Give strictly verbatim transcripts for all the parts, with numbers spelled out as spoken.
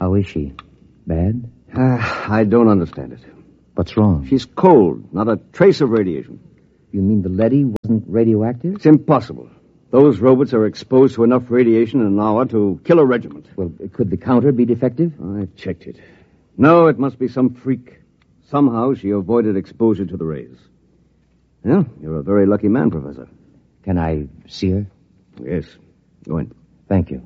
How is she? Bad? Uh, I don't understand it. What's wrong? She's cold, not a trace of radiation. You mean the Letty wasn't radioactive? It's impossible. Those robots are exposed to enough radiation in an hour to kill a regiment. Well, could the counter be defective? I've checked it. No, it must be some freak. Somehow she avoided exposure to the rays. Yeah, you're a very lucky man, Professor. Can I see her? Yes. Go in. Thank you.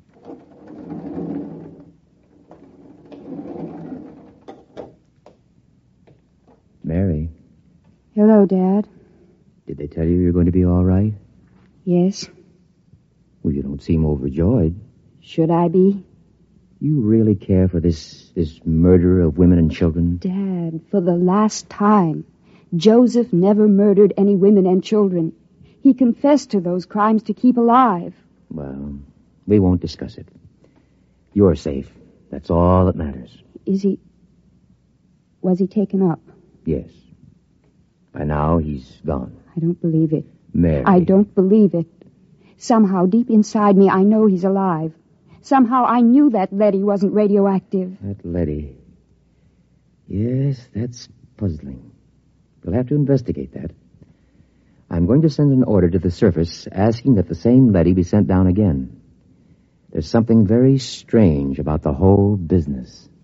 Mary. Hello, Dad. Did they tell you you're going to be all right? Yes. Well, you don't seem overjoyed. Should I be? You really care for this this murder of women and children? Dad, for the last time, Joseph never murdered any women and children. He confessed to those crimes to keep alive. Well, we won't discuss it. You're safe. That's all that matters. Is he... Was he taken up? Yes. By now, he's gone. I don't believe it. Mary. I don't believe it. Somehow, deep inside me, I know he's alive. Somehow, I knew that Letty wasn't radioactive. That Letty. Yes, that's puzzling. We'll have to investigate that. I'm going to send an order to the surface asking that the same Letty be sent down again. There's something very strange about the whole business.